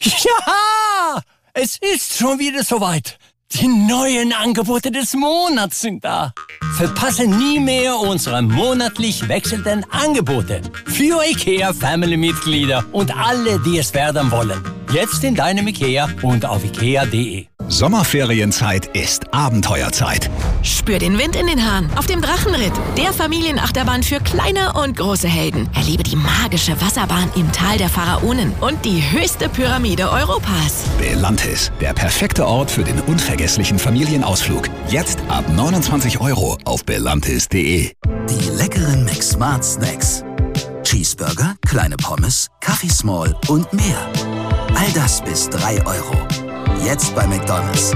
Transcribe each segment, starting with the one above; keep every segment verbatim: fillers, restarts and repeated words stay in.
Ja, es ist schon wieder soweit. Die neuen Angebote des Monats sind da. Verpasse nie mehr unsere monatlich wechselnden Angebote. Für IKEA-Family-Mitglieder und alle, die es werden wollen. Jetzt in deinem IKEA und auf ikea punkt de. Sommerferienzeit ist Abenteuerzeit. Spür den Wind in den Haaren auf dem Drachenritt, der Familienachterbahn für kleine und große Helden. Erlebe die magische Wasserbahn im Tal der Pharaonen und die höchste Pyramide Europas. Belantis, der perfekte Ort für den unvergesslichen Familienausflug. Jetzt ab neunundzwanzig Euro auf belantis punkt de. Die leckeren McSmart Snacks. Cheeseburger, kleine Pommes, Kaffee Small und mehr. All das bis drei Euro. Jetzt bei McDonald's.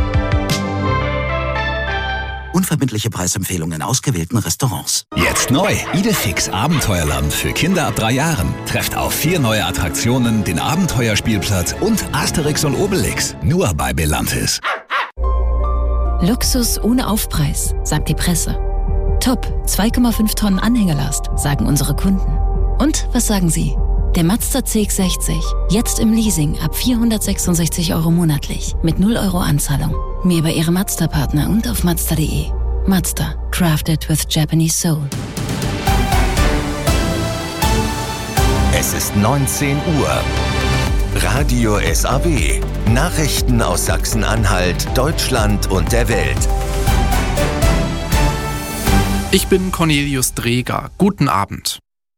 Unverbindliche Preisempfehlungen in ausgewählten Restaurants. Jetzt neu. Idefix Abenteuerland für Kinder ab drei Jahren. Trefft auf vier neue Attraktionen, den Abenteuerspielplatz und Asterix und Obelix. Nur bei Belantis. Luxus ohne Aufpreis, sagt die Presse. Top, zwei Komma fünf Tonnen Anhängelast, sagen unsere Kunden. Und was sagen Sie? Der Mazda C X sechzig, jetzt im Leasing ab vierhundertsechsundsechzig Euro monatlich, mit null Euro Anzahlung. Mehr bei Ihrem Mazda-Partner und auf mazda punkt de. Mazda, crafted with Japanese soul. Es ist neunzehn Uhr. Radio S A W. Nachrichten aus Sachsen-Anhalt, Deutschland und der Welt. Ich bin Cornelius Dreger. Guten Abend.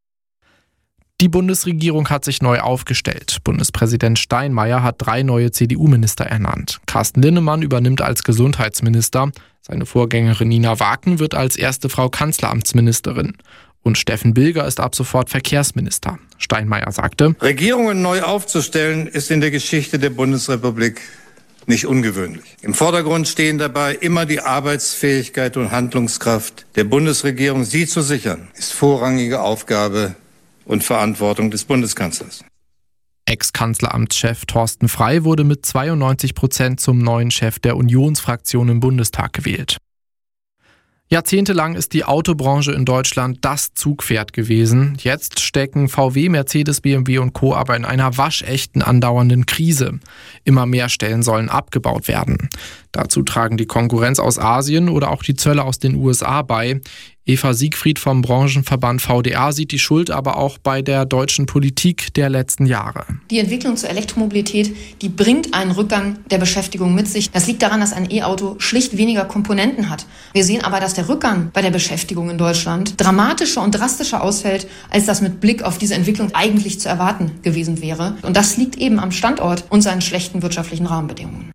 Die Bundesregierung hat sich neu aufgestellt. Bundespräsident Steinmeier hat drei neue C D U-Minister ernannt. Carsten Linnemann übernimmt als Gesundheitsminister. Seine Vorgängerin Nina Waken wird als erste Frau Kanzleramtsministerin. Und Steffen Bilger ist ab sofort Verkehrsminister. Steinmeier sagte: Regierungen neu aufzustellen, ist in der Geschichte der Bundesrepublik nicht ungewöhnlich. Im Vordergrund stehen dabei immer die Arbeitsfähigkeit und Handlungskraft der Bundesregierung. Sie zu sichern, ist vorrangige Aufgabe und Verantwortung des Bundeskanzlers. Ex-Kanzleramtschef Thorsten Frey wurde mit zweiundneunzig Prozent zum neuen Chef der Unionsfraktion im Bundestag gewählt. Jahrzehntelang ist die Autobranche in Deutschland das Zugpferd gewesen. Jetzt stecken V W, Mercedes, B M W und Co. aber in einer waschechten andauernden Krise. Immer mehr Stellen sollen abgebaut werden. Dazu tragen die Konkurrenz aus Asien oder auch die Zölle aus den U S A bei. Eva Siegfried vom Branchenverband V D A sieht die Schuld aber auch bei der deutschen Politik der letzten Jahre. Die Entwicklung zur Elektromobilität, die bringt einen Rückgang der Beschäftigung mit sich. Das liegt daran, dass ein E-Auto schlicht weniger Komponenten hat. Wir sehen aber, dass der Rückgang bei der Beschäftigung in Deutschland dramatischer und drastischer ausfällt, als das mit Blick auf diese Entwicklung eigentlich zu erwarten gewesen wäre. Und das liegt eben am Standort und seinen schlechten wirtschaftlichen Rahmenbedingungen.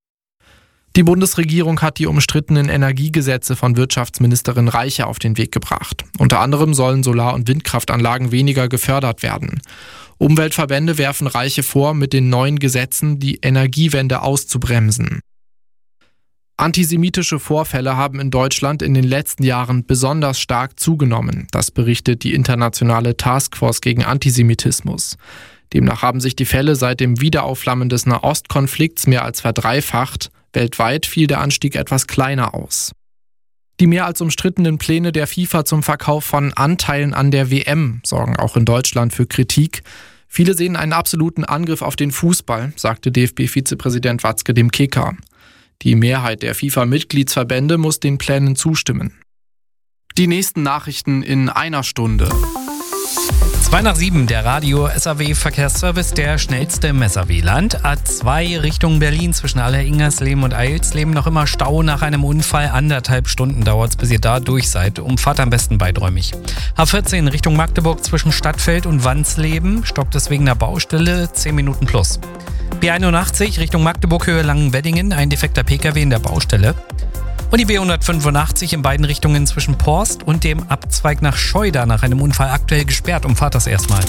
Die Bundesregierung hat die umstrittenen Energiegesetze von Wirtschaftsministerin Reiche auf den Weg gebracht. Unter anderem sollen Solar- und Windkraftanlagen weniger gefördert werden. Umweltverbände werfen Reiche vor, mit den neuen Gesetzen die Energiewende auszubremsen. Antisemitische Vorfälle haben in Deutschland in den letzten Jahren besonders stark zugenommen. Das berichtet die internationale Taskforce gegen Antisemitismus. Demnach haben sich die Fälle seit dem Wiederaufflammen des Nahostkonflikts mehr als verdreifacht. Weltweit fiel der Anstieg etwas kleiner aus. Die mehr als umstrittenen Pläne der FIFA zum Verkauf von Anteilen an der W M sorgen auch in Deutschland für Kritik. Viele sehen einen absoluten Angriff auf den Fußball, sagte D F B-Vizepräsident Watzke dem Kicker. Die Mehrheit der FIFA-Mitgliedsverbände muss den Plänen zustimmen. Die nächsten Nachrichten in einer Stunde. zwei nach sieben, der Radio S A W-Verkehrsservice, der schnellste im S A W-Land. A zwei Richtung Berlin zwischen Aller-Ingersleben und Eilsleben noch immer Stau nach einem Unfall. Anderthalb Stunden dauert es, bis ihr da durch seid. Umfahrt am besten weiträumig. A vierzehn Richtung Magdeburg zwischen Stadtfeld und Wansleben. Stockt es wegen der Baustelle, zehn Minuten plus. B einundachtzig Richtung Magdeburg Höhe Langenweddingen. Ein defekter Pkw in der Baustelle. Und die B hundertfünfundachtzig in beiden Richtungen zwischen Porst und dem Abzweig nach Scheuda nach einem Unfall aktuell gesperrt. Umfahrt das erstmal.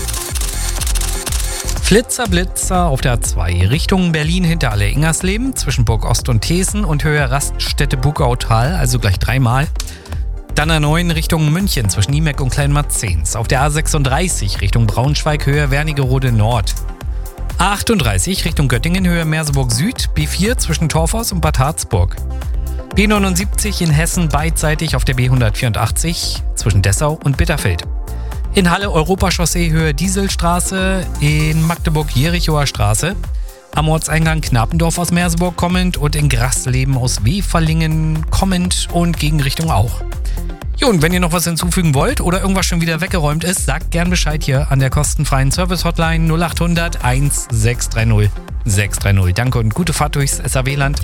Flitzer, Blitzer auf der A zwei Richtung Berlin hinter Aller-Ingersleben zwischen Burg Ost und Thesen und Höhe Raststätte Bugautal, also gleich dreimal. Dann A neun Richtung München zwischen Niemeck und Kleinmarzens. Auf der A sechsunddreißig Richtung Braunschweig Höhe Wernigerode Nord. A achtunddreißig Richtung Göttingen Höhe Merseburg Süd. B vier zwischen Torfhaus und Bad Harzburg. B neunundsiebzig in Hessen beidseitig auf der B hundertvierundachtzig zwischen Dessau und Bitterfeld. In Halle Europachaussee Höhe Dieselstraße, in Magdeburg Jerichoer Straße. am Ortseingang Knapendorf aus Merseburg kommend und in Grasleben aus Weferlingen kommend und Gegenrichtung auch. Jo, und wenn ihr noch was hinzufügen wollt oder irgendwas schon wieder weggeräumt ist, sagt gern Bescheid hier an der kostenfreien Service-Hotline null acht hundert eins sechs drei null sechs drei null. Danke und gute Fahrt durchs S A W-Land.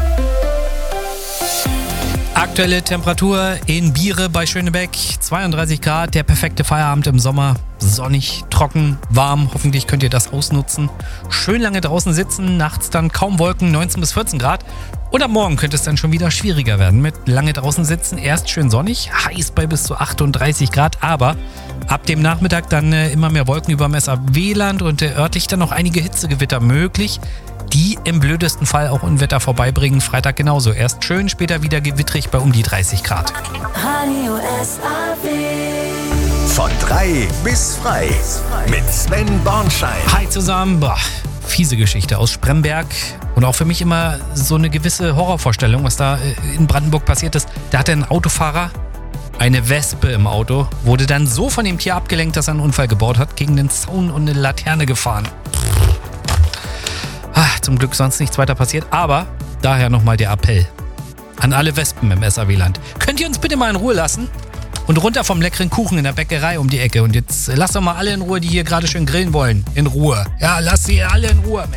Aktuelle Temperatur in Biere bei Schönebeck, zweiunddreißig Grad, der perfekte Feierabend im Sommer. Sonnig, trocken, warm, hoffentlich könnt ihr das ausnutzen. Schön lange draußen sitzen, nachts dann kaum Wolken, neunzehn bis vierzehn Grad. Und am Morgen könnte es dann schon wieder schwieriger werden mit lange draußen sitzen. Erst schön sonnig, heiß bei bis zu achtunddreißig Grad, aber ab dem Nachmittag dann äh, immer mehr Wolken über dem S A W-Land und äh, örtlich dann noch einige Hitzegewitter möglich, die im blödesten Fall auch Unwetter vorbeibringen. Freitag genauso. Erst schön, später wieder gewittrig bei um die dreißig Grad. Radio S A W. Von drei bis frei. Mit Sven Bornschein. Hi zusammen. Boah, fiese Geschichte aus Spremberg. Und auch für mich immer so eine gewisse Horrorvorstellung, was da in Brandenburg passiert ist. Da hatte ein Autofahrer eine Wespe im Auto, wurde dann so von dem Tier abgelenkt, dass er einen Unfall gebaut hat, gegen den Zaun und eine Laterne gefahren. Ah, zum Glück sonst nichts weiter passiert, aber daher nochmal der Appell an alle Wespen im S A W-Land. Könnt ihr uns bitte mal in Ruhe lassen? Und runter vom leckeren Kuchen in der Bäckerei um die Ecke. Und jetzt lasst doch mal alle in Ruhe, die hier gerade schön grillen wollen. In Ruhe. Ja, lasst sie alle in Ruhe.